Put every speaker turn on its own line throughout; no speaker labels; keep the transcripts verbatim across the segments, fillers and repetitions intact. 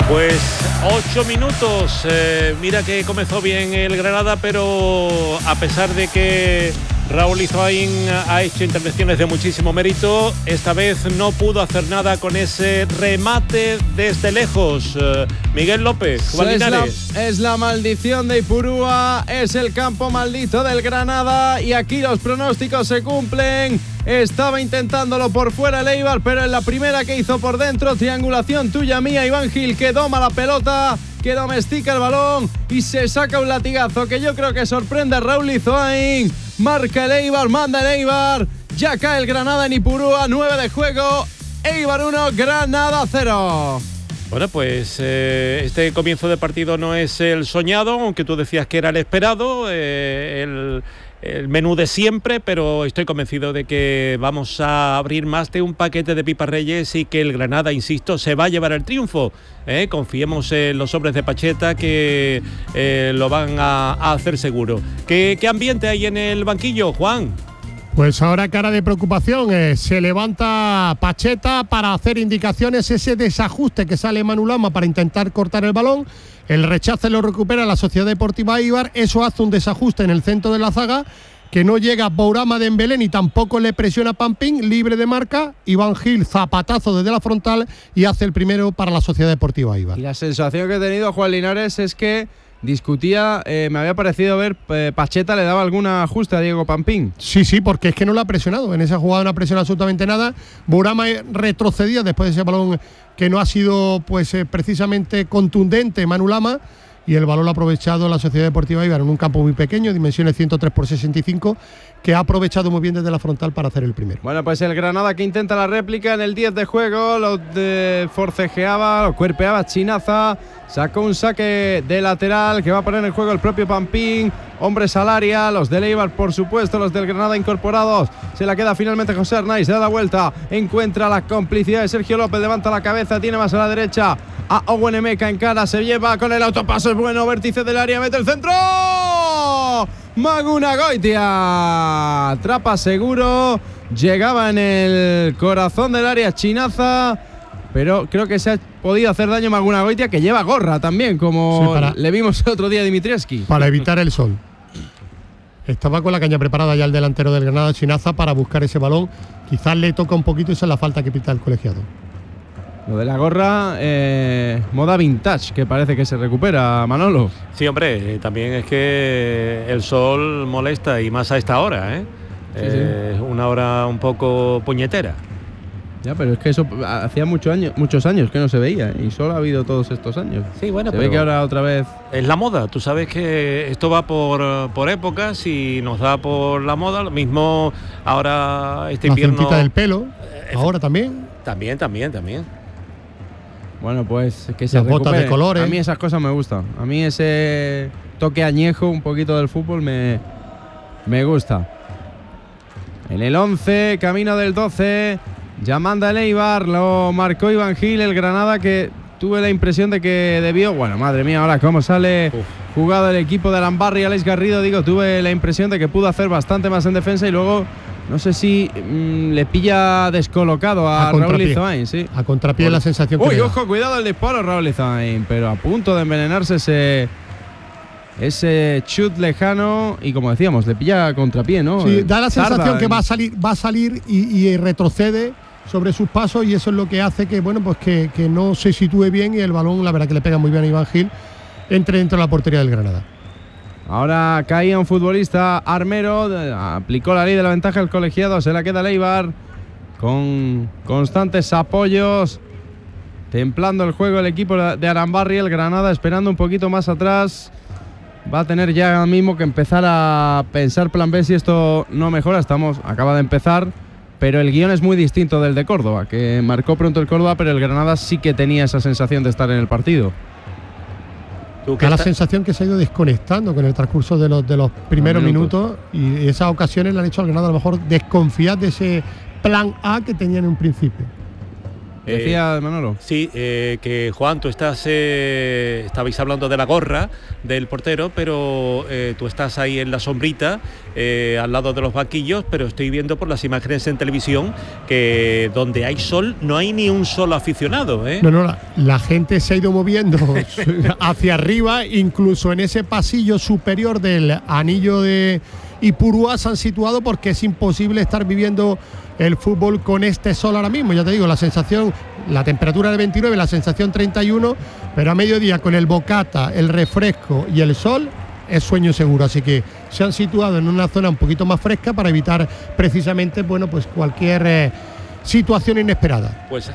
Pues ocho minutos, eh, mira que comenzó bien el Granada, pero a pesar de que Raúl Izoain ha hecho intervenciones de muchísimo mérito, esta vez no pudo hacer nada con ese remate desde lejos. Eh, Miguel López, Juan Linares.
Es la, es la maldición de Ipurúa, es el campo maldito del Granada y aquí los pronósticos se cumplen. Estaba intentándolo por fuera el Eibar, pero en la primera que hizo por dentro, triangulación tuya mía, Iván Gil, que doma la pelota, que domestica el balón y se saca un latigazo que yo creo que sorprende a Raúl Izoain. Marca el Eibar, manda el Eibar, ya cae el Granada en Ipurúa, nueve de juego, Eibar uno, Granada cero.
Bueno, pues eh, este comienzo de partido no es el soñado, aunque tú decías que era el esperado, eh, el... el menú de siempre, pero estoy convencido de que vamos a abrir más de un paquete de pipas Reyes y que el Granada, insisto, se va a llevar el triunfo. ¿eh? Confiemos en los hombres de Pacheta que eh, lo van a, a hacer seguro. ¿Qué, ¿Qué ambiente hay en el banquillo, Juan?
Pues ahora cara de preocupación, eh, se levanta Pacheta para hacer indicaciones, ese desajuste que sale Manu Lama para intentar cortar el balón, el rechace lo recupera la Sociedad Deportiva Eibar, eso hace un desajuste en el centro de la zaga, que no llega Bourama Dembélé ni tampoco le presiona Pampín, libre de marca, Iván Gil zapatazo desde la frontal y hace el primero para la Sociedad Deportiva Eibar.
Y la sensación que he tenido, Juan Linares, es que discutía, eh, me había parecido ver, eh, Pacheta le daba algún ajuste a Diego Pampín.
Sí, sí, porque es que no lo ha presionado, en esa jugada no ha presionado absolutamente nada. Bourama retrocedía después de ese balón que no ha sido pues eh, precisamente contundente Manu Lama, y el balón lo ha aprovechado la Sociedad Deportiva Eibar en un campo muy pequeño, dimensiones ciento tres por sesenta y cinco, que ha aprovechado muy bien desde la frontal para hacer el primero.
Bueno, pues el Granada que intenta la réplica en el diez de juego, lo de forcejeaba, lo cuerpeaba Chinaza, sacó un saque de lateral que va a poner en juego el propio Pampín, hombres al área, los del Eibar por supuesto, los del Granada incorporados, se la queda finalmente José Arnaiz, se da la vuelta, encuentra la complicidad de Sergio López, levanta la cabeza, tiene más a la derecha a Owen Emeka en cara, se lleva con el autopaso, es bueno, vértice del área, mete el centro, Maguna Goitia, atrapa seguro, llegaba en el corazón del área Chinaza, pero creo que se ha podido hacer daño Maguna Goitia, que lleva gorra también, como sí, para, le vimos el otro día a Dimitrievski.
Para evitar el sol. Estaba con la caña preparada ya el delantero del Granada, Chinaza, para buscar ese balón. Quizás le toca un poquito y esa es la falta que pita el colegiado.
Lo de la gorra, eh, moda vintage, que parece que se recupera, Manolo.
Sí, hombre, eh, también es que el sol molesta y más a esta hora, ¿eh?
Sí,
eh sí. Una hora un poco puñetera.
Ya, pero es que eso hacía mucho año, muchos años que no se veía y solo ha habido todos estos años.
Sí, bueno,
se
pero
ve que ahora otra vez
es la moda. Tú sabes que esto va por, por épocas y nos da por la moda. Lo mismo ahora este
la
invierno.
La cincita del pelo, eh, ahora también.
También, también, también.
Bueno, pues que se
las
recupere.
botas de colores.
A mí esas cosas me gustan. A mí ese toque añejo un poquito del fútbol me, me gusta. En el once, camino del doce, ya manda el Eibar, lo marcó Iván Gil, el Granada, que tuve la impresión de que debió, bueno, madre mía, ahora cómo sale Uf. jugado el equipo de Arambarri, Alex Garrido, digo, tuve la impresión de que pudo hacer bastante más en defensa y luego no sé si mmm, le pilla descolocado a, a Raúl Izoain, sí.
A contrapié la sensación que
Uy, ojo, cuidado el disparo Raúl Izoain, pero a punto de envenenarse ese ese chut lejano y como decíamos, le pilla a contrapié, ¿no?
Sí, da la sensación
Tarda
que
en...
va a salir, va a salir y, y retrocede sobre sus pasos y eso es lo que hace que, bueno, pues que, que no se sitúe bien y el balón, la verdad que le pega muy bien a Iván Gil, entre dentro de la portería del Granada.
Ahora caía un futbolista Armero, aplicó la ley de la ventaja el colegiado, se la queda el Eibar con constantes apoyos, templando el juego el equipo de Arambarri, el Granada esperando un poquito más atrás. Va a tener ya mismo que empezar a pensar plan B si esto no mejora. Estamos, acaba de empezar, pero el guión es muy distinto del de Córdoba, que marcó pronto el Córdoba, pero el Granada sí que tenía esa sensación de estar en el partido.
Da la sensación que se ha ido desconectando con el transcurso de los, de los primeros minutos. minutos y esas ocasiones le han hecho al Granada a lo mejor desconfiar de ese plan A que tenía en un principio.
Decía
eh,
Manolo.
Sí, eh, que Juan, tú estás, eh, estabais hablando de la gorra del portero, pero eh, tú estás ahí en la sombrita, eh, al lado de los banquillos, pero estoy viendo por las imágenes en televisión que donde hay sol no hay ni un solo aficionado, ¿eh?
No, no, la, la gente se ha ido moviendo hacia arriba, incluso en ese pasillo superior del anillo de Ipurúa se han situado porque es imposible estar viviendo el fútbol con este sol ahora mismo. Ya te digo, la sensación, la temperatura de veintinueve, la sensación treinta y uno, pero a mediodía con el bocata, el refresco y el sol es sueño seguro. Así que se han situado en una zona un poquito más fresca para evitar precisamente, bueno, pues cualquier eh, situación inesperada.
Pues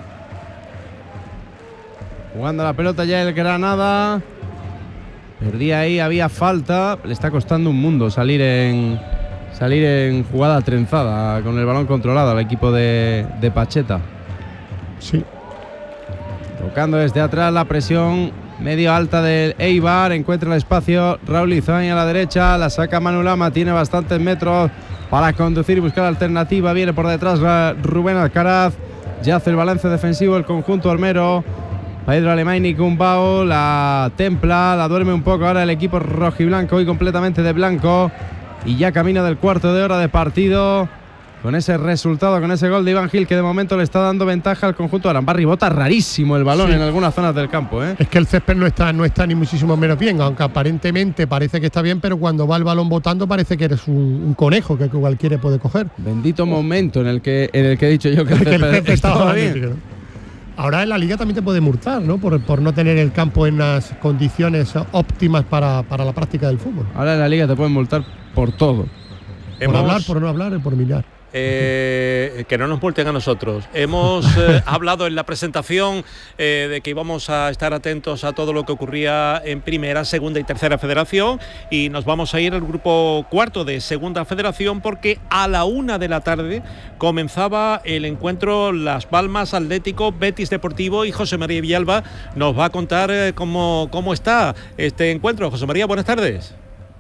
jugando la pelota ya el Granada. Perdía ahí, había falta. Le está costando un mundo salir en salir en jugada trenzada con el balón controlado al equipo de, de Pacheta.
Sí.
Tocando desde atrás la presión medio alta del Eibar. Encuentra el espacio Raúl Izaña a la derecha. La saca Manu Lama. Tiene bastantes metros para conducir y buscar alternativa. Viene por detrás Rubén Alcaraz. Ya hace el balance defensivo el conjunto armero. Pedro Alemany Cumbao la templa, la duerme un poco ahora el equipo rojiblanco, hoy completamente de blanco, y ya camino del cuarto de hora de partido con ese resultado, con ese gol de Iván Gil que de momento le está dando ventaja al conjunto de Arambarri. Bota rarísimo el balón, sí, en algunas zonas del campo, ¿eh?
Es que el césped no está, no está ni muchísimo menos bien, aunque aparentemente parece que está bien, pero cuando va el balón botando parece que eres un, un conejo que cualquiera puede coger.
Bendito momento en el que, en el que he dicho yo que el
césped,
césped,
el césped
estaba bien.
bien. Ahora en la Liga también te puede multar, ¿no? Por, por no tener el campo en las condiciones óptimas para, para la práctica del fútbol.
Ahora en la Liga te pueden multar por todo.
Por
Hemos...
hablar, por no hablar y por mirar.
Eh, que no nos multen a nosotros. Hemos eh, hablado en la presentación eh, de que íbamos a estar atentos a todo lo que ocurría en primera, segunda y tercera federación, y nos vamos a ir al grupo cuarto de segunda federación porque a la una de la tarde comenzaba el encuentro Las Palmas Atlético, Betis Deportivo, y José María Villalba nos va a contar eh, cómo, cómo está este encuentro. José María, buenas tardes.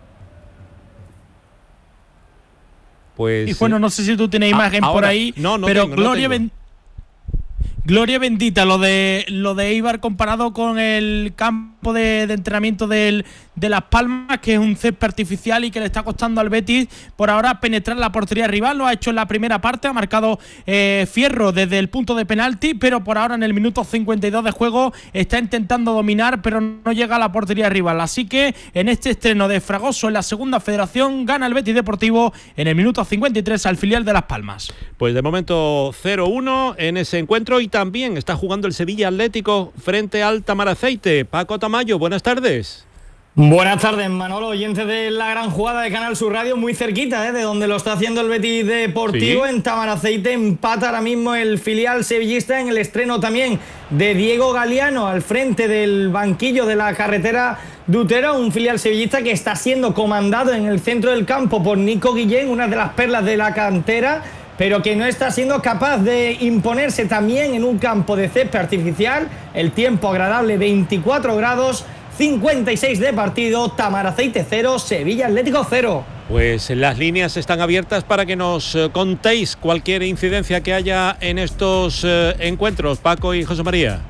Pues,
y bueno, no sé si tú tienes imagen
ahora,
por ahí,
no, no
pero
tengo, no
Gloria,
tengo.
ben, Gloria bendita, lo de lo de Eibar comparado con el campo de, de entrenamiento del, de Las Palmas, que es un césped artificial y que le está costando al Betis por ahora penetrar la portería rival. Lo ha hecho en la primera parte, ha marcado eh, Fierro desde el punto de penalti, pero por ahora en el minuto cincuenta y dos de juego está intentando dominar, pero no llega a la portería rival. Así que en este estreno de Fragoso en la segunda federación gana el Betis Deportivo en el minuto cincuenta y tres al filial de Las Palmas.
Pues de momento cero uno en ese encuentro, y también está jugando el Sevilla Atlético frente al Tamaraceite. Paco Tamayo, buenas tardes.
Buenas tardes, Manolo, oyentes de la gran jugada de Canal Sur Radio, muy cerquita, ¿eh? De donde lo está haciendo el Betis Deportivo, sí. En Tamaraceite empata ahora mismo el filial sevillista en el estreno también de Diego Galeano al frente del banquillo de la carretera de Utero, un filial sevillista que está siendo comandado en el centro del campo por Nico Guillén, una de las perlas de la cantera, pero que no está siendo capaz de imponerse también en un campo de césped artificial. El tiempo agradable, veinticuatro grados, cincuenta y seis de partido, Tamaraceite cero, Sevilla Atlético cero.
Pues las líneas están abiertas para que nos eh, contéis cualquier incidencia que haya en estos eh, encuentros, Paco y José María.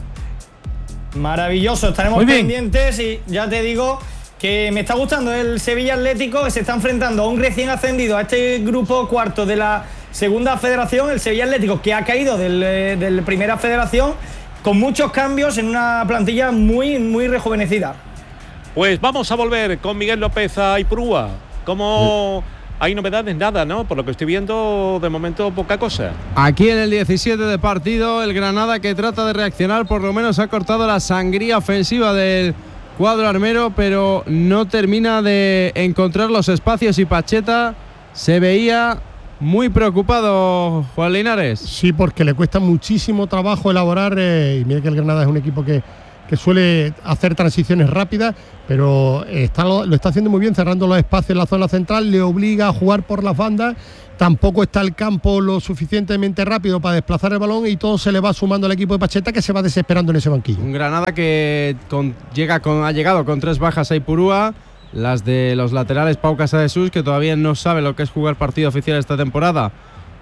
Maravilloso, estaremos pendientes y ya te digo que me está gustando el Sevilla Atlético, que se está enfrentando a un recién ascendido a este grupo cuarto de la segunda federación, el Sevilla Atlético, que ha caído del, eh, del primera federación, con muchos cambios en una plantilla muy, muy rejuvenecida.
Pues vamos a volver con Miguel López a Ipurúa. ¿Cómo hay novedades? Nada, ¿no? Por lo que estoy viendo, de momento, poca cosa.
Aquí en el diecisiete de partido, el Granada, que trata de reaccionar, por lo menos ha cortado la sangría ofensiva del cuadro armero, pero no termina de encontrar los espacios, y Pacheta se veía muy preocupado, Juan Linares.
Sí, porque le cuesta muchísimo trabajo elaborar, eh, y mira que el Granada es un equipo que, que suele hacer transiciones rápidas, pero está, lo, lo está haciendo muy bien, cerrando los espacios en la zona central, le obliga a jugar por las bandas, tampoco está el campo lo suficientemente rápido para desplazar el balón, y todo se le va sumando al equipo de Pacheta, que se va desesperando en ese banquillo.
Un Granada que con, llega con, ha llegado con tres bajas a Ipurúa, las de los laterales Pau Casadesus, que todavía no sabe lo que es jugar partido oficial esta temporada,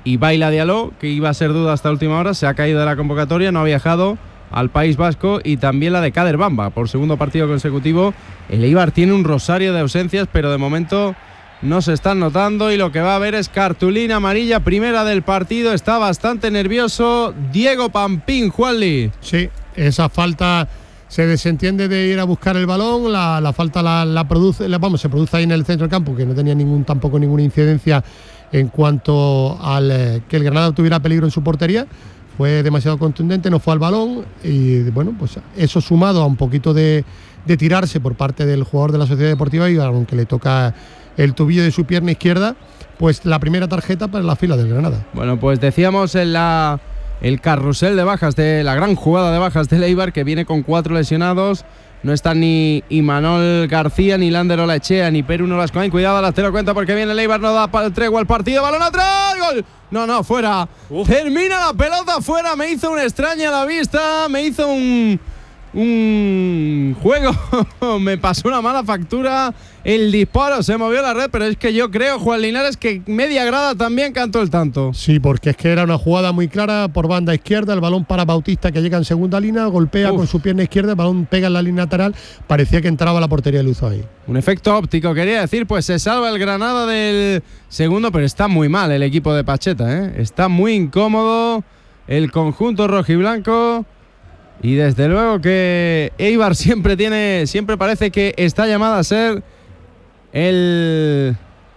y Baila Diallo, que iba a ser duda hasta última hora, se ha caído de la convocatoria, no ha viajado al País Vasco, y también la de Kader Bamba, por segundo partido consecutivo. El Eibar tiene un rosario de ausencias, pero de momento no se están notando, y lo que va a haber es cartulina amarilla, primera del partido. Está bastante nervioso Diego Pampín, Juanli.
Sí, esa falta se desentiende de ir a buscar el balón, la, la falta la, la produce, la, vamos, se produce ahí en el centro del campo, que no tenía ningún tampoco ninguna incidencia en cuanto al eh, que el Granada tuviera peligro en su portería. Fue demasiado contundente, no fue al balón, y bueno, pues eso sumado a un poquito de, de tirarse por parte del jugador de la Sociedad Deportiva Eibar, aunque le toca el tobillo de su pierna izquierda, pues la primera tarjeta para la fila del Granada.
Bueno, pues decíamos en la el carrusel de bajas, de la gran jugada de bajas del Eibar, que viene con cuatro lesionados. No están ni Imanol García, ni Lander Olaechea, ni Perú Nolascoain. Cuidado, las te lo cuenta porque viene el Eibar, no da tregua al partido. ¡Balón atrás! ¡Gol! No, no, fuera. Uf. Termina la pelota fuera. Me hizo una extraña a la vista. Me hizo un... un juego. Me pasó una mala factura. El disparo, se movió la red, pero es que yo creo, Juan Linares, que media grada también cantó el tanto.
Sí, porque es que era una jugada muy clara por banda izquierda, el balón para Bautista, que llega en segunda línea, golpea Uf. con su pierna izquierda, el balón pega en la línea lateral, parecía que entraba a la portería de Luzo ahí.
Un efecto óptico, quería decir, pues se salva el Granada del segundo, pero está muy mal el equipo de Pacheta, ¿eh? Está muy incómodo el conjunto rojiblanco. Y desde luego que Eibar siempre tiene, siempre parece que está llamada a ser el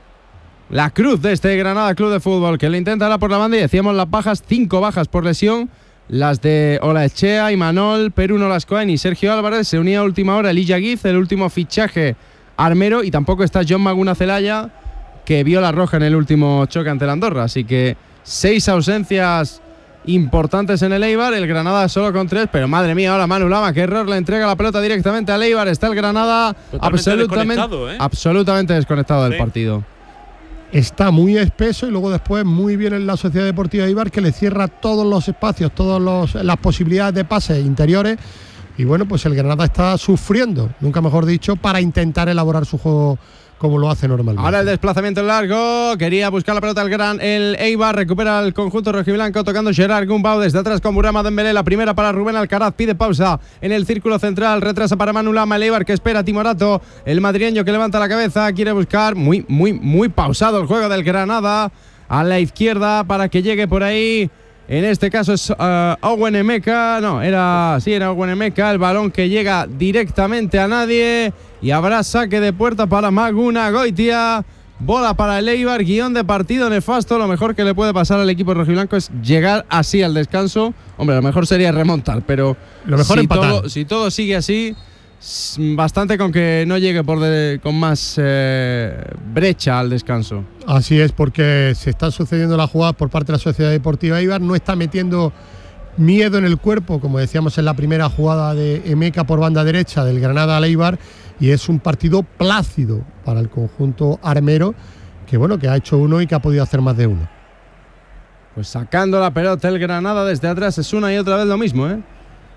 la cruz de este Granada Club de Fútbol, que le intenta ahora por la banda, y decíamos las bajas, cinco bajas por lesión, las de Olaechea, Imanol, Perú Nolascoain y Sergio Álvarez. Se unía a última hora Elilla Guiz, el último fichaje Armero, y tampoco está John Maguna Celaya, que vio la roja en el último choque ante el Andorra. Así que seis ausencias importantes en el Eibar, el Granada solo con tres, pero madre mía, ahora Manu Lama, qué error, le entrega la pelota directamente al Eibar. Está el Granada
Totalmente
absolutamente
desconectado, ¿eh?
absolutamente desconectado
sí.
del partido.
Está muy espeso, y luego después muy bien en la Sociedad Deportiva Eibar, que le cierra todos los espacios, todas las posibilidades de pases interiores, y bueno, pues el Granada está sufriendo, nunca mejor dicho, para intentar elaborar su juego como lo hace normalmente.
Ahora el desplazamiento largo, quería buscar la pelota el gran el Eibar, recupera el conjunto rojiblanco tocando Gerard Gumbau desde atrás con Burama Dembélé, la primera para Rubén Alcaraz, pide pausa en el círculo central, retrasa para Manu Lama, el Eibar que espera a Timorato, el madrileño que levanta la cabeza, quiere buscar, muy muy muy pausado el juego del Granada, a la izquierda para que llegue por ahí. En este caso es uh, Owen Emeka, no, era, sí, era Owen Emeka, el balón que llega directamente a nadie, y habrá saque de puerta para Maguna Goitia, bola para el Eibar, guión de partido nefasto. Lo mejor que le puede pasar al equipo rojiblanco es llegar así al descanso. Hombre, lo mejor sería remontar, pero
lo mejor
si,
empatar.
todo, si todo sigue así, bastante con que no llegue por de, con más eh, brecha al descanso.
Así es, porque se están sucediendo las jugadas por parte de la Sociedad Deportiva Eibar, no está metiendo miedo en el cuerpo, como decíamos en la primera jugada de Emeka por banda derecha del Granada al Eibar, y es un partido plácido para el conjunto armero, que bueno, que ha hecho uno y que ha podido hacer más de uno. Pues
sacando la pelota el Granada desde atrás, es una y otra vez lo mismo, ¿eh?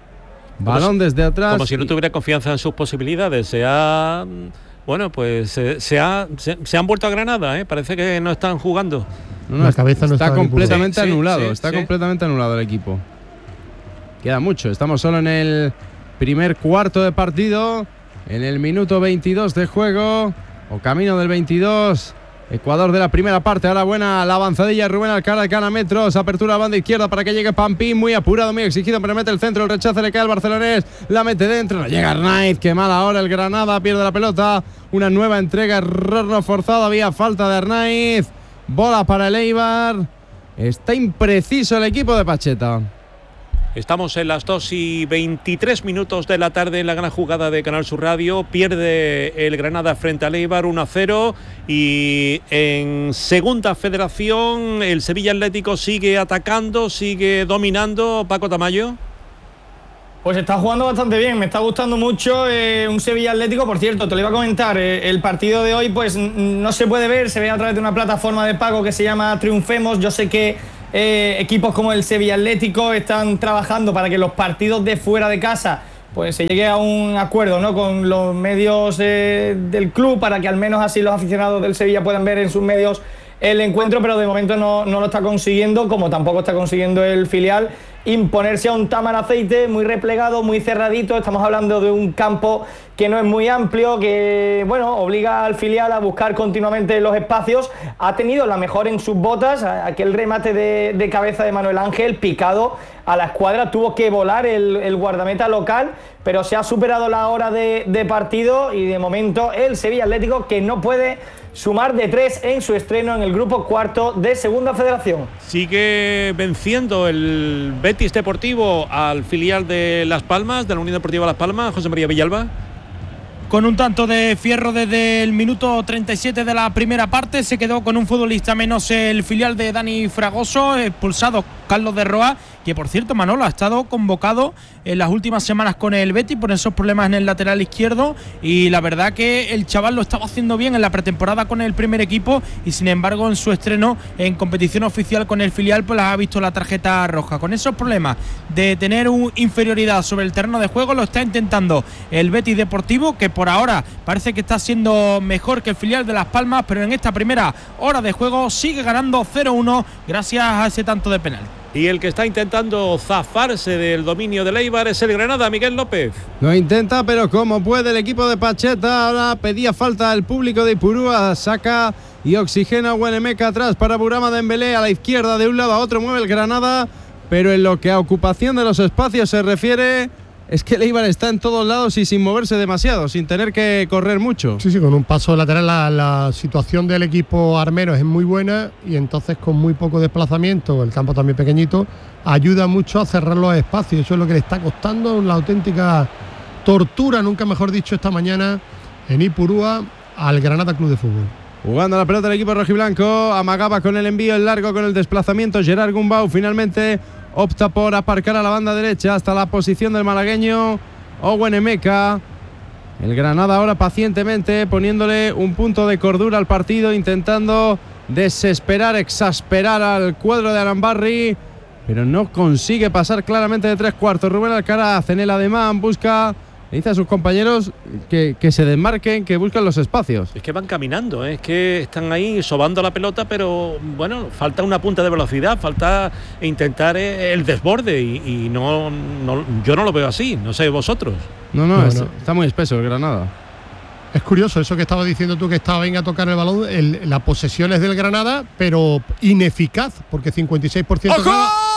Balón desde atrás.
Como si no tuviera confianza en sus posibilidades. Se ha... Bueno, pues se, se, ha, se, se han vuelto a Granada, ¿eh? Parece que no están jugando.
No, no, la cabeza no está, está completamente
sí,
anulado.
Sí,
está
sí.
completamente anulado el equipo. Queda mucho. Estamos solo en el primer cuarto de partido. En el minuto veintidós de juego. O camino del veintidós. Ecuador de la primera parte, ahora buena la avanzadilla, Rubén Alcaraz, gana metros, apertura a banda izquierda para que llegue Pampín, muy apurado, muy exigido, pero mete el centro, el rechazo le cae al barcelonés, la mete dentro, no llega Arnaiz, qué mal ahora el Granada, pierde la pelota, una nueva entrega, error no forzado, había falta de Arnaiz, bola para el Eibar, está impreciso el equipo de Pacheta.
Estamos en las dos y veintitrés minutos de la tarde en la gran jugada de Canal Sur Radio. Pierde el Granada frente al Eibar uno a cero. Y en segunda federación el Sevilla Atlético sigue atacando, sigue dominando. Paco Tamayo.
Pues está jugando bastante bien, me está gustando mucho eh, un Sevilla Atlético. Por cierto, te lo iba a comentar, eh, el partido de hoy pues no se puede ver, se ve a través de una plataforma de pago que se llama Triunfemos. Yo sé que Eh, equipos como el Sevilla Atlético están trabajando para que los partidos de fuera de casa pues se llegue a un acuerdo, ¿no?, con los medios eh, del club, para que al menos así los aficionados del Sevilla puedan ver en sus medios el encuentro, pero de momento no, no lo está consiguiendo, como tampoco está consiguiendo el filial imponerse a un Tamaraceite muy replegado, muy cerradito. Estamos hablando de un campo que no es muy amplio, que bueno, obliga al filial a buscar continuamente los espacios. Ha tenido la mejor en sus botas, aquel remate de, de cabeza de Manuel Ángel, picado a la escuadra, tuvo que volar el, el guardameta local, pero se ha superado la hora de, de partido y de momento el Sevilla Atlético, que no puede sumar de tres en su estreno en el grupo cuarto de Segunda Federación.
Sigue venciendo el Betis Deportivo al filial de Las Palmas, de la Unión Deportiva Las Palmas, José María Villalba.
Con un tanto de Fierro desde el minuto treinta y siete de la primera parte, se quedó con un futbolista menos el filial de Dani Fragoso, expulsado Carlos de Roa, que por cierto, Manolo, ha estado convocado en las últimas semanas con el Betis por esos problemas en el lateral izquierdo, y la verdad que el chaval lo estaba haciendo bien en la pretemporada con el primer equipo, y sin embargo en su estreno en competición oficial con el filial pues ha visto la tarjeta roja. Con esos problemas de tener una inferioridad sobre el terreno de juego, lo está intentando el Betis Deportivo, que por ahora parece que está siendo mejor que el filial de Las Palmas, pero en esta primera hora de juego sigue ganando cero uno gracias a ese tanto de penal.
Y el que está intentando zafarse del dominio del Eibar es el Granada, Miguel López.
Lo intenta, pero como puede el equipo de Pacheta. Ahora pedía falta el público de Ipurúa, saca y oxigena a Huenemeca atrás para Burama Dembélé, a la izquierda de un lado a otro mueve el Granada, pero en lo que a ocupación de los espacios se refiere, es que el Eibar está en todos lados y sin moverse demasiado, sin tener que correr mucho.
Sí, sí, con un paso lateral la, la situación del equipo armero es muy buena, y entonces con muy poco desplazamiento, el campo también pequeñito, ayuda mucho a cerrar los espacios. Eso es lo que le está costando, la auténtica tortura, nunca mejor dicho, esta mañana en Ipurúa al Granada Club de Fútbol.
Jugando la pelota el equipo rojiblanco, amagaba con el envío en largo, con el desplazamiento. Gerard Gumbau finalmente opta por aparcar a la banda derecha hasta la posición del malagueño Owen Emeka. El Granada ahora pacientemente poniéndole un punto de cordura al partido, intentando desesperar, exasperar al cuadro de Arambarri, pero no consigue pasar claramente de tres cuartos. Rubén Alcaraz en el ademán busca, le dice a sus compañeros que, que se desmarquen, que busquen los espacios.
Es que van caminando, ¿eh? Es que están ahí sobando la pelota, pero bueno, falta una punta de velocidad, falta intentar el desborde y, y no, no, yo no lo veo así, no sé vosotros.
No, no,
no,
es,
no.
está muy espeso el Granada.
Es curioso eso que estabas diciendo tú, que estaba bien a tocar el balón, el, la posesión es del Granada, pero ineficaz, porque cincuenta y seis por ciento...
¡Ojo!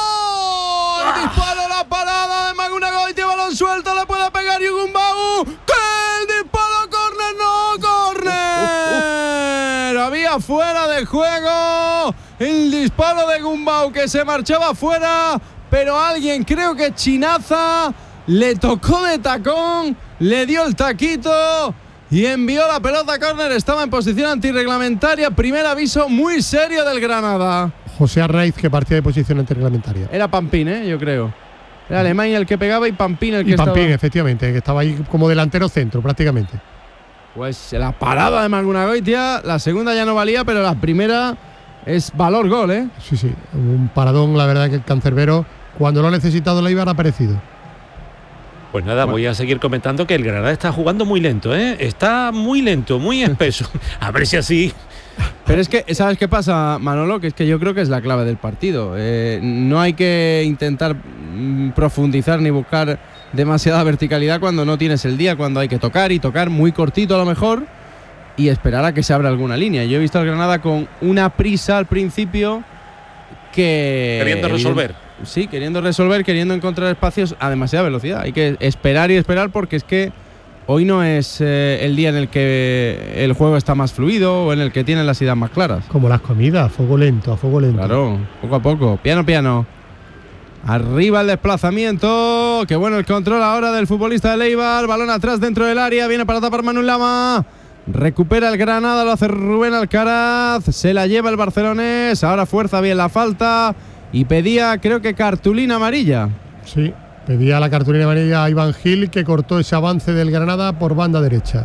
El disparo, la parada de Maguna Goitia, balón suelto, le puede pegar Yugumbau. ¡Que el disparo, córner, no, córner! Uh, uh, uh. Había fuera de juego el disparo de Gumbau, que se marchaba fuera, pero alguien, creo que Chinaza, le tocó de tacón, le dio el taquito y envió la pelota a córner. Estaba en posición antirreglamentaria. Primer aviso muy serio del Granada.
José Arraiz, que partía de posición antirreglamentaria.
Era Pampín, ¿eh? Yo creo. Era Alemania el que pegaba y Pampín el que
y Pampín,
estaba...
efectivamente, que estaba ahí como delantero centro prácticamente.
Pues la parada de Maguna Goitia, la segunda ya no valía, pero la primera es valor gol, ¿eh?
Sí, sí, un paradón, la verdad que el cancerbero, cuando lo ha necesitado, la Eibar ha aparecido.
Pues nada, bueno, voy a seguir comentando que el Granada está jugando muy lento, ¿eh? Está muy lento, muy espeso. A ver si así...
Pero es que, ¿sabes qué pasa, Manolo? Que es que yo creo que es la clave del partido. Eh, no hay que intentar mm, profundizar ni buscar demasiada verticalidad cuando no tienes el día, cuando hay que tocar y tocar muy cortito a lo mejor y esperar a que se abra alguna línea. Yo he visto al Granada con una prisa al principio que...
Queriendo resolver.
Sí, queriendo resolver, queriendo encontrar espacios a demasiada velocidad. Hay que esperar y esperar, porque es que hoy no es eh, el día en el que el juego está más fluido o en el que tienen las ideas más claras.
Como las comidas, a fuego lento, a fuego lento.
Claro, poco a poco, piano piano. Arriba el desplazamiento, qué bueno el control ahora del futbolista de Eibar. Balón atrás dentro del área, viene para tapar Manu Lama. Recupera el Granada, lo hace Rubén Alcaraz. Se la lleva el barcelonés, ahora fuerza bien la falta. Y pedía, creo que cartulina amarilla.
Sí, pedía la cartulina amarilla a Iván Gil, que cortó ese avance del Granada por banda derecha.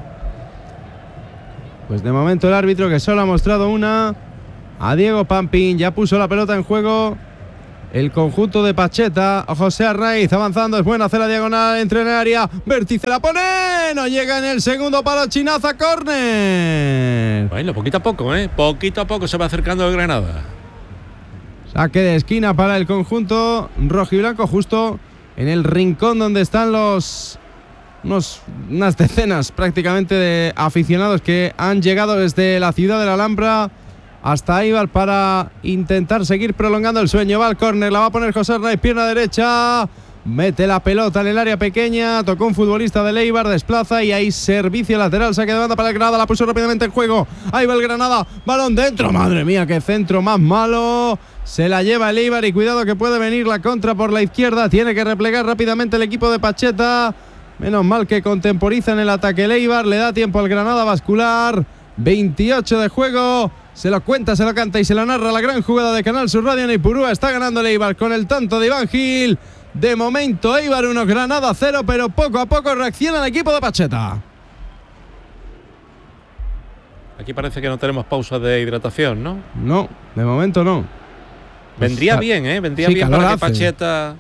Pues de momento el árbitro, que solo ha mostrado una, a Diego Pampín. Ya puso la pelota en juego el conjunto de Pacheta. José Arnaiz avanzando, es buena, hace la diagonal, entre en el área, vértice, la pone, no llega en el segundo palo, Chinaza, córner.
Bueno, poquito a poco, ¿eh? Poquito a poco se va acercando el Granada.
Saque de esquina para el conjunto rojiblanco, justo en el rincón donde están los unos, unas decenas prácticamente de aficionados que han llegado desde la ciudad de la Alhambra hasta Eibar para intentar seguir prolongando el sueño. Va al córner, la va a poner José Arnaiz, pierna derecha, mete la pelota en el área pequeña, tocó un futbolista del Eibar, desplaza y hay servicio lateral, saque de banda para el Granada, la puso rápidamente en juego, ahí va el Granada, balón dentro, madre mía, qué centro más malo, se la lleva el Eibar y cuidado que puede venir la contra por la izquierda, tiene que replegar rápidamente el equipo de Pacheta, menos mal que contemporiza en el ataque el Eibar, le da tiempo al Granada a bascular, veintiocho de juego. Se lo cuenta, se lo canta y se lo narra la gran jugada de Canal Sur Radio en Ipurúa. Está ganando el Eibar con el tanto de Iván Gil. De momento Eibar uno, Granada cero, pero poco a poco reacciona el equipo de Pacheta.
Aquí parece que no tenemos pausa de hidratación, ¿no?
No, de momento no.
Vendría
Pues,
bien, ¿eh? Vendría
sí,
bien
calor
para que
hace.
Pacheta...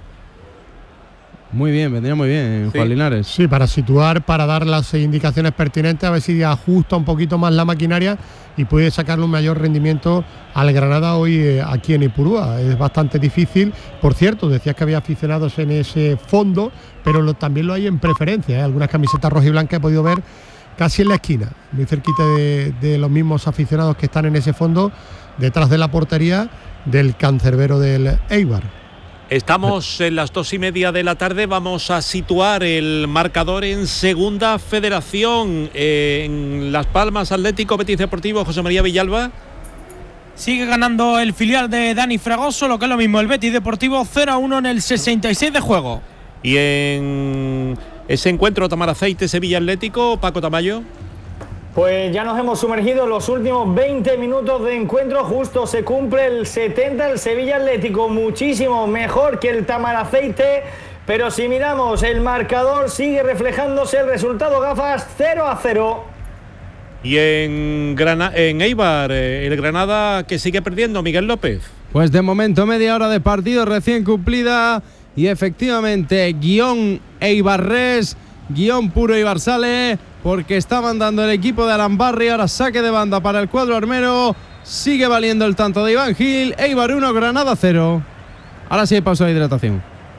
Muy bien, vendría muy bien,
Sí.
Juan Linares.
Sí, para situar, para dar las indicaciones pertinentes, a ver si ajusta un poquito más la maquinaria y puede sacarle un mayor rendimiento al Granada hoy eh, aquí en Ipurúa. Es bastante difícil. Por cierto, decías que había aficionados en ese fondo, pero lo, también lo hay en preferencia, ¿eh? Algunas camisetas rojiblancas he podido ver casi en la esquina, muy cerquita de, de los mismos aficionados que están en ese fondo, detrás de la portería del cancerbero del Eibar.
Estamos en las dos y media de la tarde, vamos a situar el marcador en Segunda Federación, eh, en Las Palmas, Atlético Betis Deportivo, José María Villalba.
Sigue ganando el filial de Dani Fragoso, lo que es lo mismo, el Betis Deportivo cero a uno en el sesenta y seis de juego.
Y en ese encuentro Tamaraceite Sevilla Atlético, Paco Tamayo.
Pues ya nos hemos sumergido en los últimos veinte minutos de encuentro, justo se cumple el setenta, el Sevilla Atlético muchísimo mejor que el Tamaraceite, pero si miramos el marcador sigue reflejándose el resultado, gafas, cero a cero.
Y en, Grana en Eibar, eh, el Granada que sigue perdiendo, Miguel López.
Pues de momento media hora de partido recién cumplida y efectivamente guión Eibarres, guión puro Eibar sale, porque está mandando el equipo de Arambarri. Ahora saque de banda para el cuadro armero. Sigue valiendo el tanto de Iván Gil. Eibar uno, Granada cero. Ahora sí hay pausa de hidratación.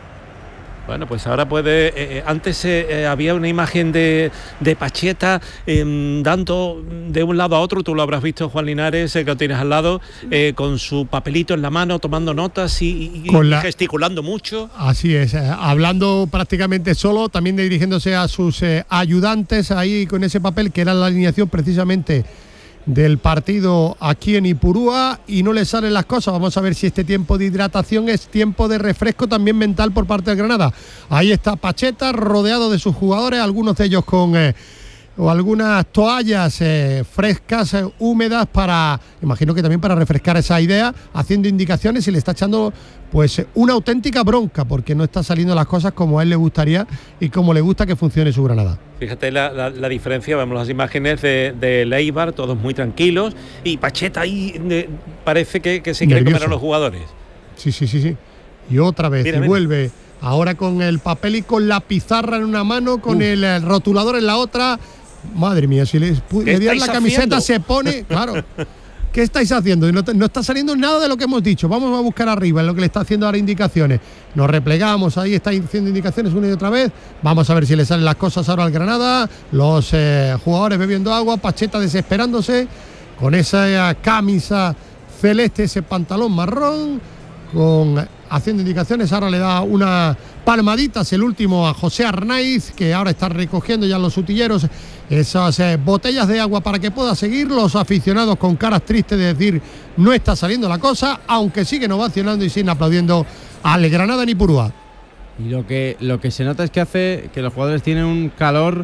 Bueno, pues ahora puede... Eh, antes eh, había una imagen de, de Pacheta eh, dando de un lado a otro, tú lo habrás visto, Juan Linares, eh, que lo tienes al lado, eh, con su papelito en la mano, tomando notas y, y,
Con la...
y gesticulando mucho.
Así es, eh, hablando prácticamente solo, también dirigiéndose a sus eh, ayudantes ahí con ese papel que era la alineación precisamente del partido aquí en Ipurúa, y no le salen las cosas. Vamos a ver si este tiempo de hidratación es tiempo de refresco también mental por parte del Granada. Ahí está Pacheta rodeado de sus jugadores, algunos de ellos con eh, o algunas toallas eh, frescas, eh, húmedas, para, imagino que también para refrescar esa idea, haciendo indicaciones, y le está echando pues una auténtica bronca porque no está saliendo las cosas como a él le gustaría y como le gusta que funcione su Granada.
Fíjate la, la, la diferencia, vemos las imágenes de, de Eibar, todos muy tranquilos, y Pacheta ahí de, parece que, que se quiere
Nervioso.
comer a los jugadores.
Sí, sí, sí, sí. Y otra vez,
Mira,
y
mira.
vuelve ahora con el papel y con la pizarra en una mano, con
Uf.
el, el rotulador en la otra. Madre mía, si le, pu-
¿Qué
le dieran
estáis
la camiseta
haciendo?
se pone, claro. ¿Qué estáis haciendo? Y no, te- no está saliendo nada de lo que hemos dicho. Vamos a buscar arriba en lo que le está haciendo ahora indicaciones. Nos replegamos, ahí está haciendo indicaciones una y otra vez. Vamos a ver si le salen las cosas ahora al Granada. Los eh, jugadores bebiendo agua, Pacheta desesperándose con esa eh, camisa celeste, ese pantalón marrón, con haciendo indicaciones. Ahora le da una palmaditas el último a José Arnaiz, que ahora está recogiendo ya los utilleros esas eh, botellas de agua para que pueda seguir. Los aficionados con caras tristes de decir no está saliendo la cosa, aunque siguen ovacionando y siguen aplaudiendo al Granada en Ipurúa.
Y lo que, lo que se nota es que hace que los jugadores tienen un calor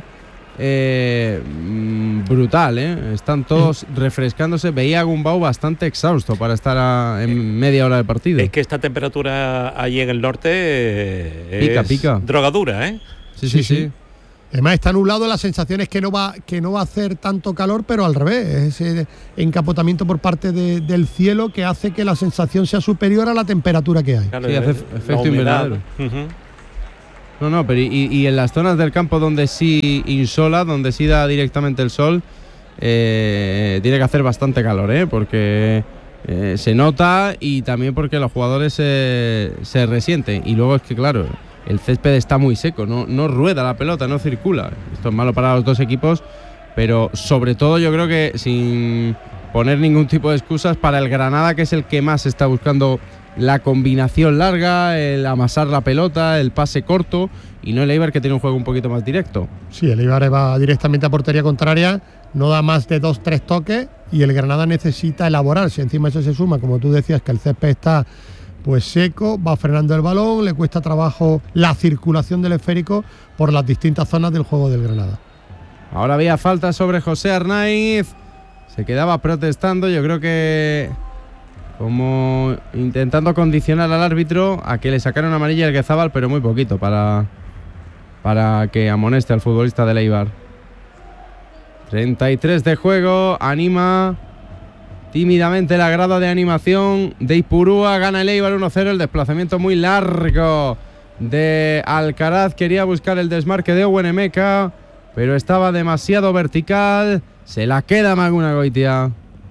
eh, mm, brutal, ¿eh? Están todos refrescándose. Veía a Gumbau bastante exhausto para estar a, en media hora de partido.
Es que esta temperatura allí en el norte eh,
Pica,
es
pica.
drogadura, ¿eh?
Sí, sí, sí.
Además está nublado, la sensación es que no va, que no va a hacer tanto calor, pero al revés, es ese encapotamiento por parte de, del cielo que hace que la sensación sea superior a la temperatura que hay.
Claro, sí, hace efecto invernadero. Uh-huh. No, no, pero y, y en las zonas del campo donde sí insola, donde sí da directamente el sol, eh, tiene que hacer bastante calor, ¿eh? Porque eh, se nota y también porque los jugadores eh, se resienten. Y luego es que, claro, el césped está muy seco, no, no rueda la pelota, no circula. Esto es malo para los dos equipos, pero sobre todo yo creo que sin poner ningún tipo de excusas para el Granada, que es el que más está buscando la combinación larga, el amasar la pelota, el pase corto, y no el Eibar, que tiene un juego un poquito más directo.
Sí, el Eibar va directamente a portería contraria, no da más de dos, tres toques, y el Granada necesita elaborar. Si encima eso se suma, como tú decías, que el césped está pues seco, va frenando el balón, le cuesta trabajo la circulación del esférico por las distintas zonas del juego del Granada.
Ahora había falta sobre José Arnaiz, se quedaba protestando, yo creo que como intentando condicionar al árbitro a que le sacara una amarilla el Guezabal, pero muy poquito para, para que amoneste al futbolista del Eibar. treinta y tres de juego, anima tímidamente la grada de animación de Ipurúa, gana el Eibar uno cero, el desplazamiento muy largo de Alcaraz, quería buscar el desmarque de Owen Emeka, pero estaba demasiado vertical, se la queda Maguna Goitia.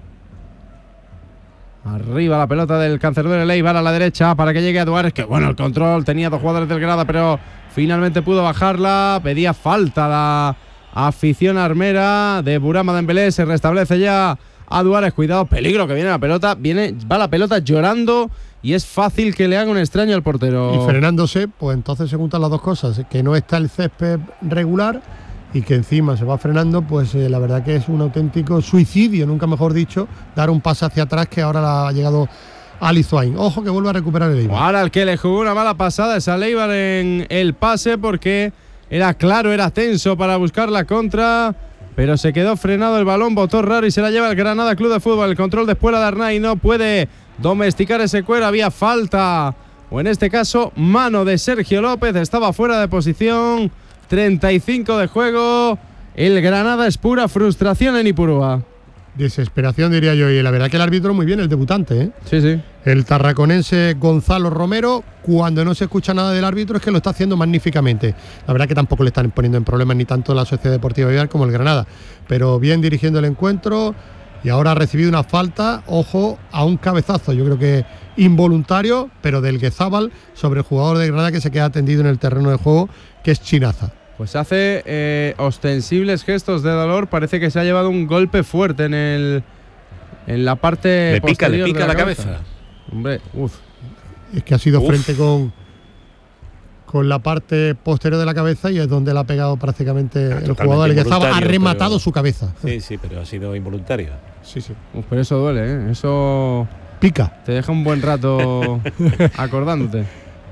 Arriba la pelota del cancerbero del Eibar a la derecha para que llegue a Duárez, que bueno el control, tenía dos jugadores del Granada, pero finalmente pudo bajarla, pedía falta la afición armera de Burama Dembélé, se restablece ya a Duárez, cuidado, peligro que viene la pelota, viene, va la pelota llorando y es fácil que le haga un extraño al portero.
Y frenándose, pues entonces se juntan las dos cosas, que no está el césped regular y que encima se va frenando, pues eh, la verdad que es un auténtico suicidio, nunca mejor dicho, dar un paso hacia atrás, que ahora ha llegado Ali Zuain. Ojo que vuelve a recuperar el Eibar.
Ahora el que le jugó una mala pasada es al Eibar en el pase, porque era claro, era tenso para buscar la contra, pero se quedó frenado el balón, botó raro y se la lleva el Granada Club de Fútbol. El control de Espuela de Arnaiz, no puede domesticar ese cuero, había falta, o en este caso mano de Sergio López, estaba fuera de posición. treinta y cinco de juego, el Granada es pura frustración en Ipurúa.
Desesperación, diría yo, y la verdad que el árbitro muy bien, el debutante, ¿eh?
Sí, sí.
El tarraconense Gonzalo Romero, cuando no se escucha nada del árbitro es que lo está haciendo magníficamente. La verdad que tampoco le están poniendo en problemas ni tanto la Sociedad Deportiva Eibar como el Granada, pero bien dirigiendo el encuentro, y ahora ha recibido una falta, ojo, a un cabezazo, yo creo que involuntario, pero del Guezabal sobre el jugador de Granada, que se queda tendido en el terreno de juego, que es Chinaza.
Pues hace eh, ostensibles gestos de dolor, parece que se ha llevado un golpe fuerte en el en la parte
le pica,
posterior
le pica
de la,
la cabeza.
cabeza. Hombre, uff.
Es que ha sido
uf.
frente con con la parte posterior de la cabeza y es donde le ha pegado prácticamente
ah,
el jugador del Guezabal, ha rematado
pero,
su cabeza.
Sí, sí, pero ha sido involuntario.
Sí, sí.
Uf, pero eso duele, ¿eh? Eso
pica.
Te deja un buen rato acordándote.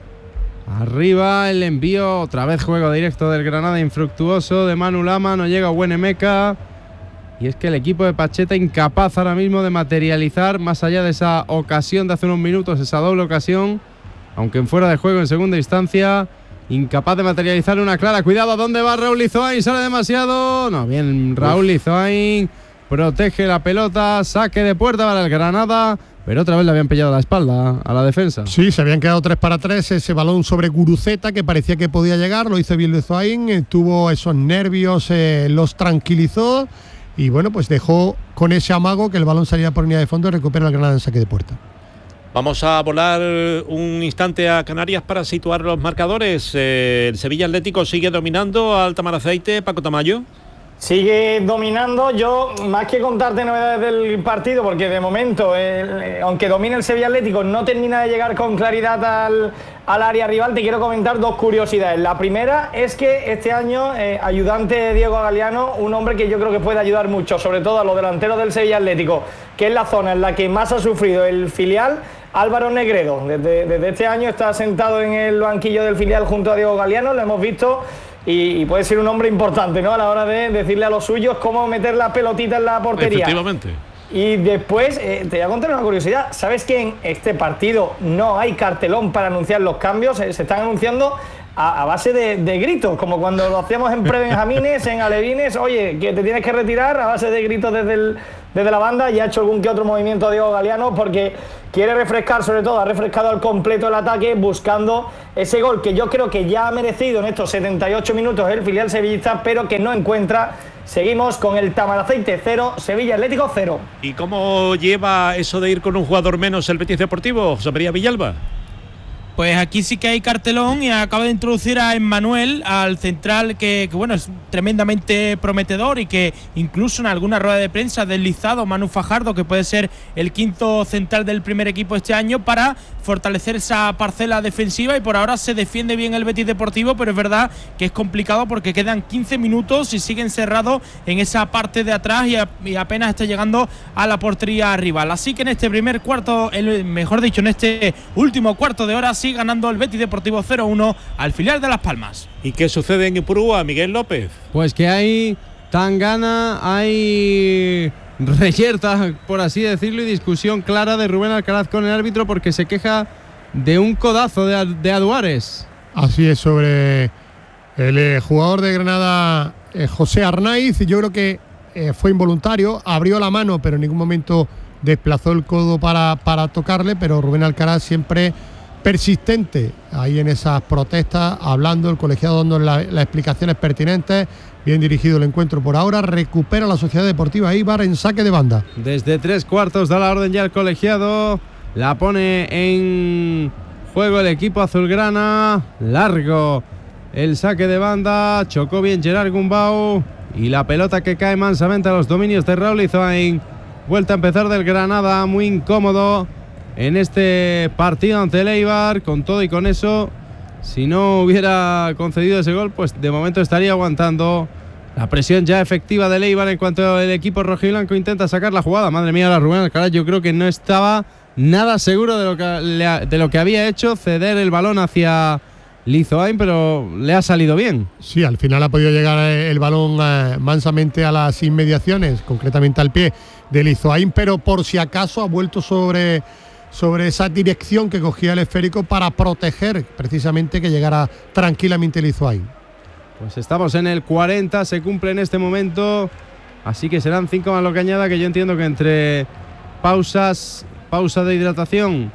Arriba el envío, otra vez juego directo del Granada infructuoso de Manu Lama, no llega Owen Emeka. Y es que el equipo de Pacheta incapaz ahora mismo de materializar, más allá de esa ocasión de hace unos minutos, esa doble ocasión, aunque en fuera de juego en segunda instancia, incapaz de materializar una clara. Cuidado, ¿dónde va Raúl Izoain? Sale demasiado. No, bien, Raúl Izoain protege la pelota, saque de puerta para el Granada. Pero otra vez le habían pillado la espalda a la defensa.
Sí, se habían quedado tres para tres. Ese balón sobre Guruceta que parecía que podía llegar, lo hizo bien Izoain, tuvo esos nervios, eh, los tranquilizó y bueno, pues dejó con ese amago que el balón salía por línea de fondo y recupera el Granada en saque de puerta.
Vamos a volar un instante a Canarias para situar los marcadores. Eh, el Sevilla Atlético sigue dominando al Tamaraceite, Paco Tamayo.
Sigue dominando. Yo, más que contarte novedades del partido, porque de momento, el, aunque domine el Sevilla Atlético, no termina de llegar con claridad al, al área rival, te quiero comentar dos curiosidades. La primera es que este año, eh, ayudante Diego Galeano, un hombre que yo creo que puede ayudar mucho, sobre todo a los delanteros del Sevilla Atlético, que es la zona en la que más ha sufrido el filial, Álvaro Negredo. Desde, desde este año está sentado en el banquillo del filial junto a Diego Galeano, lo hemos visto. Y, y puede ser un hombre importante, ¿no? A la hora de decirle a los suyos cómo meter la pelotita en la portería.
Efectivamente.
Y después, eh, te voy a contar una curiosidad. ¿Sabes que en este partido no hay cartelón para anunciar los cambios? Eh, se están anunciando a, a base de, de gritos, como cuando lo hacíamos en prebenjamines, en alevines, oye, que te tienes que retirar a base de gritos desde, el, desde la banda, y ha hecho algún que otro movimiento Diego Galeano porque quiere refrescar, sobre todo ha refrescado al completo el ataque buscando ese gol que yo creo que ya ha merecido en estos setenta y ocho minutos el filial sevillista, pero que no encuentra. Seguimos con el Tamaraceite cero, Sevilla Atlético cero.
¿Y cómo lleva eso de ir con un jugador menos el Betis Deportivo, José María Villalba?
Pues aquí sí que hay cartelón y acaba de introducir a Emmanuel, al central que, que bueno, es tremendamente prometedor y que incluso en alguna rueda de prensa ha deslizado Manu Fajardo que puede ser el quinto central del primer equipo este año para fortalecer esa parcela defensiva, y por ahora se defiende bien el Betis Deportivo, pero es verdad que es complicado porque quedan quince minutos y sigue encerrado en esa parte de atrás y, a, y apenas está llegando a la portería rival. Así que en este primer cuarto, el, mejor dicho, en este último cuarto de hora sigue ganando el Betis Deportivo cero uno al filial de Las Palmas.
¿Y qué sucede en Ipurúa, Miguel López?
Pues que hay tangana, hay reyerta, por así decirlo, y discusión clara de Rubén Alcaraz con el árbitro porque se queja de un codazo de, de Aduares.
Así es, sobre el eh, jugador de Granada, eh, José Arnaiz. Yo creo que eh, fue involuntario, abrió la mano, pero en ningún momento desplazó el codo para, para tocarle, pero Rubén Alcaraz siempre persistente ahí en esas protestas, hablando, el colegiado dando la, las explicaciones pertinentes. Bien dirigido el encuentro por ahora, recupera la Sociedad Deportiva Eibar en saque de banda.
Desde tres cuartos da la orden ya el colegiado, la pone en juego el equipo azulgrana, largo el saque de banda, chocó bien Gerard Gumbau y la pelota que cae mansamente a los dominios de Raúl Izoain. Vuelta a empezar del Granada, muy incómodo en este partido ante el Eibar, con todo y con eso, si no hubiera concedido ese gol, pues de momento estaría aguantando la presión ya efectiva del Eibar en cuanto el equipo rojiblanco intenta sacar la jugada. Madre mía, la Rubén Alcaraz, yo creo que no estaba nada seguro de lo que, le, de lo que había hecho, ceder el balón hacia Lizoain, pero le ha salido bien.
Sí, al final ha podido llegar el balón eh, mansamente a las inmediaciones, concretamente al pie de Lizoain, pero por si acaso ha vuelto sobre... sobre esa dirección que cogía el esférico para proteger precisamente que llegara tranquilamente el Izoain.
Pues estamos en el cuarenta, se cumple en este momento, así que serán cinco más lo que añada, que yo entiendo que entre pausas, pausa de hidratación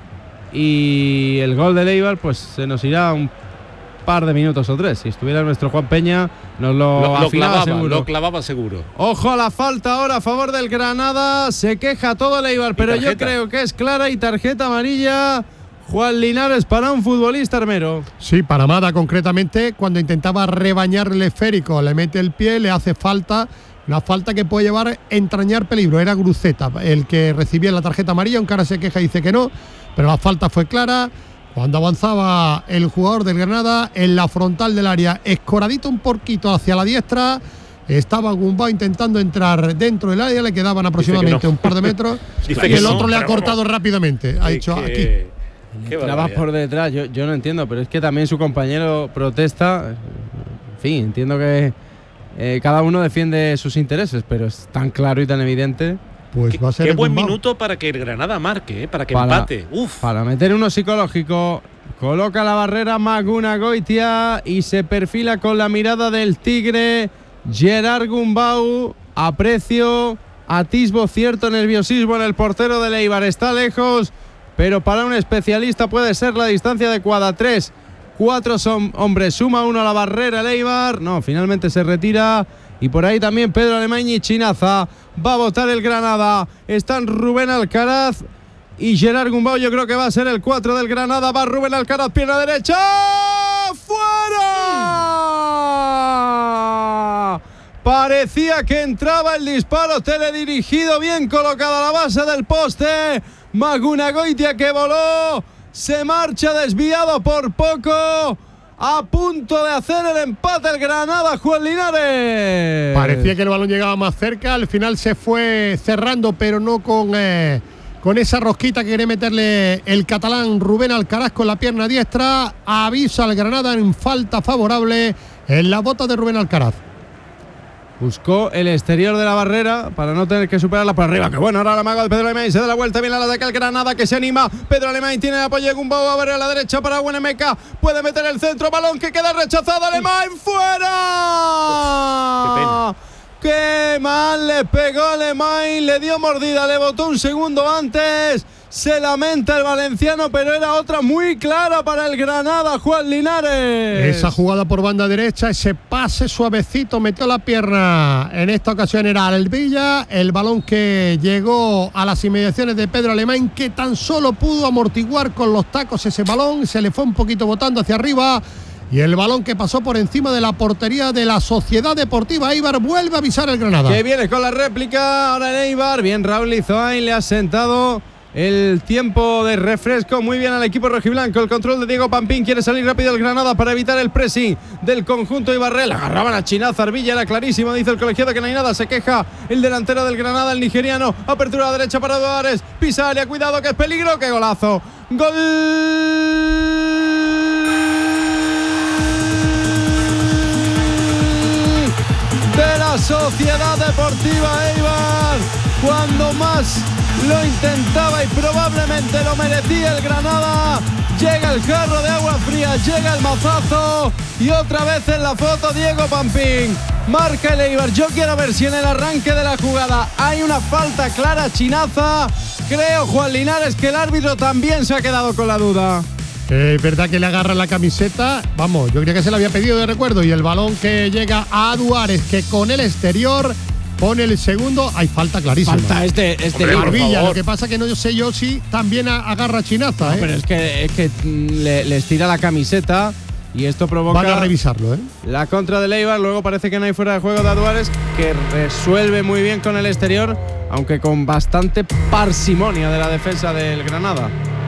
y el gol de Eibar, pues se nos irá un par de minutos o tres. Si estuviera nuestro Juan Peña, nos lo,
lo, lo clavaba,
seguro.
Lo clavaba seguro.
Ojo a la falta ahora a favor del Granada. Se queja todo el Eibar, pero yo creo que es clara y tarjeta amarilla. Juan Linares para un futbolista armero.
Sí, para Mada concretamente, cuando intentaba rebañar el esférico, le mete el pie, le hace falta. Una falta que puede llevar a entrañar peligro. Era Gruceta el que recibía la tarjeta amarilla, aunque ahora se queja y dice que no, pero la falta fue clara. Cuando avanzaba el jugador del Granada en la frontal del área, escoradito un poquito hacia la diestra, estaba Gumbau intentando entrar dentro del área, le quedaban aproximadamente no. un par de metros y el no, otro le ha cortado vamos. rápidamente. Ha dicho que...
aquí. Trabas por detrás, yo, yo no entiendo, pero es que también su compañero protesta. En fin, entiendo que eh, cada uno defiende sus intereses, pero es tan claro y tan evidente.
Pues va a ser
qué buen Gumbau. Minuto para que el Granada marque, ¿eh? Para que para, empate. Uf.
Para meter uno psicológico. Coloca la barrera Maguna Goitia y se perfila con la mirada del tigre Gerard Gumbau. Aprecio, atisbo cierto nerviosismo en el portero del Eibar. Está lejos, pero para un especialista puede ser la distancia adecuada. Tres, cuatro son hombres. Suma uno a la barrera el Eibar. No, finalmente se retira. Y por ahí también Pedro Alemán y Chinaza. Va a votar el Granada. Están Rubén Alcaraz y Gerard Gumbau. Yo creo que va a ser el cuatro del Granada. Va Rubén Alcaraz, pierna derecha. ¡Fuera! Parecía que entraba el disparo teledirigido. Bien colocada la base del poste. Maguna Goitia que voló. Se marcha desviado por poco. A punto de hacer el empate el Granada, Juan Linares.
Parecía que el balón llegaba más cerca, al final se fue cerrando, pero no con, eh, con esa rosquita que quiere meterle el catalán Rubén Alcaraz con la pierna diestra. Avisa al Granada en falta favorable en la bota de Rubén Alcaraz.
Buscó el exterior de la barrera para no tener que superarla por arriba. Que bueno, ahora la maga de Pedro Alemán se da la vuelta. Viene al ataque el Granada que se anima. Pedro Alemán tiene el apoyo de Gumbau. A ver a la derecha para Buenameca. Puede meter el centro. Balón que queda rechazado. Alemán fuera. Qué, Qué mal le pegó Alemán. Le dio mordida. Le botó un segundo antes. Se lamenta el valenciano, pero era otra muy clara para el Granada, Juan Linares.
Esa jugada por banda derecha, ese pase suavecito, metió la pierna. En esta ocasión era Albilla, el balón que llegó a las inmediaciones de Pedro Alemán, que tan solo pudo amortiguar con los tacos ese balón, se le fue un poquito botando hacia arriba. Y el balón que pasó por encima de la portería de la Sociedad Deportiva Eibar, vuelve a avisar el Granada.
Que viene con la réplica, ahora el Eibar, bien Raúl Izoain, le ha sentado el tiempo de refresco muy bien al equipo rojiblanco. El control de Diego Pampín, quiere salir rápido el Granada para evitar el pressing del conjunto Ibarrel. Agarraban a Chinaza, Arbilla, era clarísimo, dice el colegiado que no hay nada. Se queja el delantero del Granada, el nigeriano. Apertura a la derecha para Duárez, pisa área, cuidado que es peligro, que golazo. Gol de la Sociedad Deportiva Eibar, cuando más lo intentaba y probablemente lo merecía el Granada. Llega el jarro de agua fría, llega el mazazo y otra vez en la foto Diego Pampín. Marca el Eibar. Yo quiero ver si en el arranque de la jugada hay una falta clara Chinaza. Creo, Juan Linares, que el árbitro también se ha quedado con la duda.
Es eh, verdad que le agarra la camiseta. Vamos, yo creo que se la había pedido de recuerdo. Y el balón que llega a Duárez, que con el exterior pone el segundo. Hay falta clarísima.
Falta este, este
Hombre, Arbilla, lo que pasa que no sé yo si también agarra a Chinaza.
No,
¿eh?
pero es que, es que le, les tira la camiseta y esto provoca.
Van a revisarlo, ¿eh?
La contra de Eibar. Luego parece que no hay fuera de juego de Aduares, que resuelve muy bien con el exterior, aunque con bastante parsimonia de la defensa del Granada.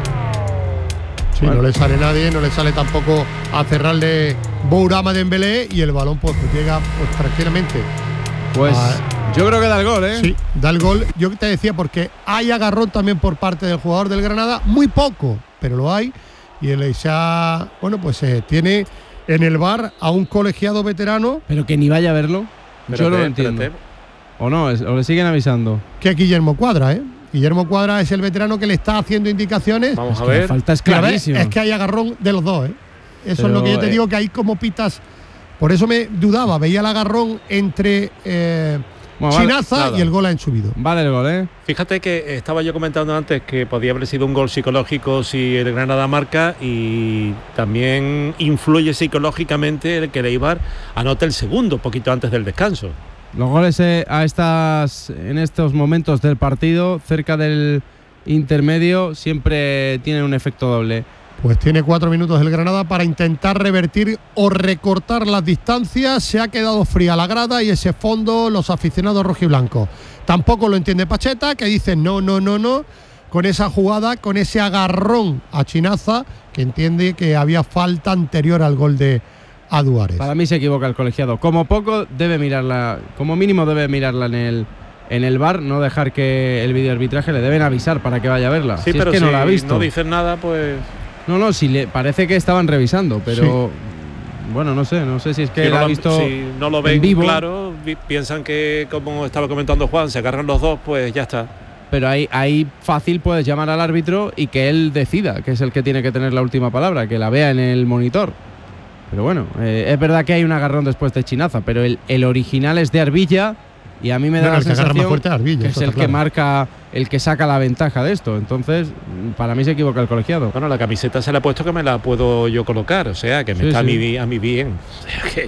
Sí,
bueno.
No le sale nadie, no le sale tampoco a cerrarle Bourama Dembélé y el balón pues, pues llega pues, tranquilamente.
Pues
a,
yo creo que da el gol, ¿eh?
Sí, da el gol. Yo te decía porque hay agarrón también por parte del jugador del Granada, muy poco, pero lo hay. Y el Eixá, bueno, pues eh, tiene en el V A R a un colegiado veterano.
Pero que ni vaya a verlo.
Pero
yo no
te,
lo entiendo.
te, te.
O no, es, o le siguen avisando.
Que es Guillermo Cuadra, ¿eh? Guillermo Cuadra es el veterano que le está haciendo indicaciones.
Vamos
es
a
que
ver.
La falta es
Pero,
clarísima.
Es que hay agarrón de los dos, ¿eh? Eso
Pero,
es lo que yo te
eh,
digo, que hay como pitas. Por eso me dudaba, veía el agarrón entre eh,
bueno,
Chinaza
vale,
y el gol ha subido.
Vale el gol, ¿eh?
Fíjate que estaba yo comentando antes que podía haber sido un gol psicológico si el Granada marca, y también influye psicológicamente el que el Eibar anote el segundo poquito antes del descanso.
Los goles eh, a estas, en estos momentos del partido, cerca del intermedio, siempre tienen un efecto doble.
Pues tiene cuatro minutos el Granada para intentar revertir o recortar las distancias. Se ha quedado fría la grada y ese fondo los aficionados rojiblancos. Tampoco lo entiende Pacheta, que dice no, no, no, no, con esa jugada, con ese agarrón a Chinaza, que entiende que había falta anterior al gol de Aduares.
Para mí se equivoca el colegiado. Como poco debe mirarla, como mínimo debe mirarla en el en el V A R, no dejar que el videoarbitraje le deben avisar para que vaya a verla.
Sí,
si
pero
es que
si
no la ha visto.
no dicen nada, pues.
No, no, si le parece que estaban revisando, pero sí. Bueno, no sé, no sé si es que
si
la
no
ha
lo,
visto
si no lo ven
en vivo,
claro, vi, piensan que, como estaba comentando Juan, se agarran los dos, pues ya está.
pero ahí, ahí fácil puedes llamar al árbitro y que él decida, que es el que tiene que tener la última palabra, que la vea en el monitor. Pero bueno, eh, es verdad que hay un agarrón después de Chinaza, pero el, el original es de Arbilla y a mí me da
no,
la
el que agarra
sensación
más fuerte es Arbilla,
que es
eso
el
está
que
claro.
marca, el que saca la ventaja de esto. Entonces, para mí se equivoca el colegiado.
Bueno, la camiseta se la ha puesto que me la puedo yo colocar, o sea, que me
Sí,
está
sí.
A, mi, a mi bien. O sea, que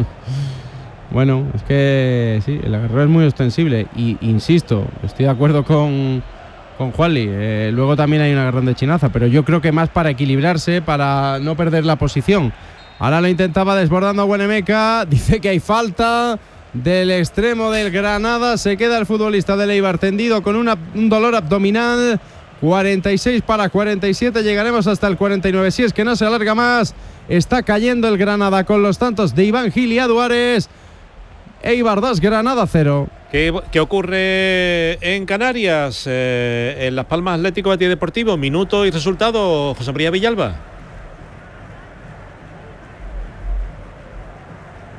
Bueno, es que sí, el agarrón es muy ostensible y insisto, estoy de acuerdo con, con Juanli. Eh, luego también hay un agarrón de Chinaza, pero yo creo que más para equilibrarse, para no perder la posición. Ahora lo intentaba desbordando a Buenameca, dice que hay falta del extremo del Granada, se queda el futbolista del Eibar tendido con una, un dolor abdominal. cuarenta y seis para cuarenta y siete, llegaremos hasta el cuarenta y nueve, si es que no se alarga más. Está cayendo el Granada con los tantos de Iván Gil y Aduares. Eibar dos, Granada cero.
¿Qué, ¿Qué ocurre en Canarias? Eh, en Las Palmas Atlético Betis Deportivo, minuto y resultado, José María Villalba.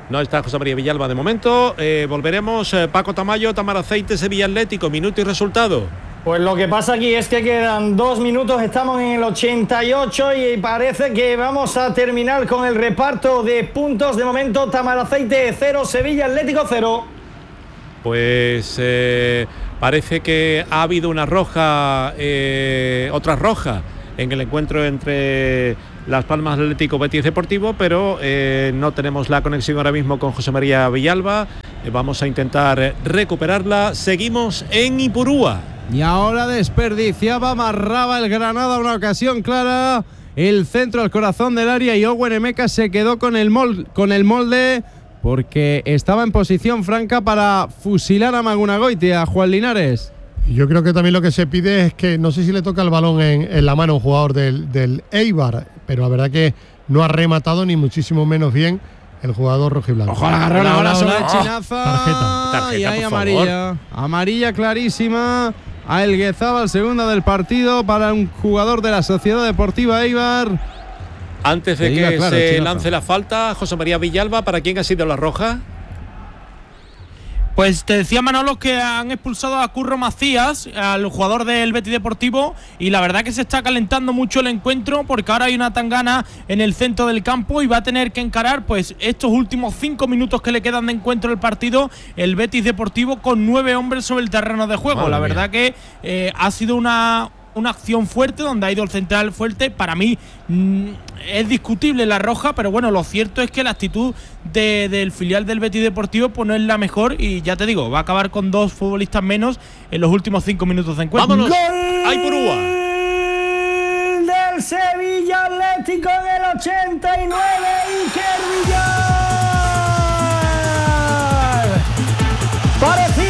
No está José María Villalba de momento. Eh, volveremos. Eh, Paco Tamayo, Tamaraceite, Sevilla Atlético. Minuto y resultado.
Pues lo que pasa aquí es que quedan dos minutos, estamos en el ochenta y ocho y parece que vamos a terminar con el reparto de puntos. De momento, Tamaraceite cero, Sevilla Atlético cero.
Pues eh, parece que ha habido una roja, eh, otra roja en el encuentro entre Las Palmas Atlético Betis Deportivo, pero eh, no tenemos la conexión ahora mismo con José María Villalba. Eh, vamos a intentar recuperarla. Seguimos en Ipurúa.
Y ahora desperdiciaba, amarraba el Granada, una ocasión clara. El centro al corazón del área y Owen Emeka se quedó con el, mol, con el molde porque estaba en posición franca para fusilar a Magunagoitia, a Juan Linares.
Yo creo que también lo que se pide es que no sé si le toca el balón en, en la mano a un jugador del, del Eibar, pero la verdad que no ha rematado ni muchísimo menos bien el jugador rojiblanco.
Ojo, la agarrón ahora sobre
oh,
Chinaza.
Tarjeta.
Tarjeta,
y hay
por
amarilla.
favor.
Amarilla clarísima a Elguezábal, segunda del partido para un jugador de la Sociedad Deportiva Eibar.
Antes de
que
que
diga, claro,
se
Chinaza.
lance la falta, José María Villalba, ¿para quién ha sido la roja?
Pues te decía Manolo que han expulsado a Curro Macías, al jugador del Betis Deportivo, y la verdad que se está calentando mucho el encuentro porque ahora hay una tangana en el centro del campo y va a tener que encarar pues estos últimos cinco minutos que le quedan de encuentro del partido el Betis Deportivo con nueve hombres sobre el terreno de juego.
Madre
la
mía.
verdad que eh, ha sido una... una acción fuerte donde ha ido el central fuerte. Para mí mmm, es discutible la roja, pero bueno, lo cierto es que la actitud de, del filial del Betis Deportivo pues no es la mejor y ya te digo, va a acabar con dos futbolistas menos en los últimos cinco minutos de encuentro.
¡Vámonos!
¡Gol
¡Ay, Purúa!
del Sevilla Atlético en el ochenta y nueve, Iker Villar. Parecía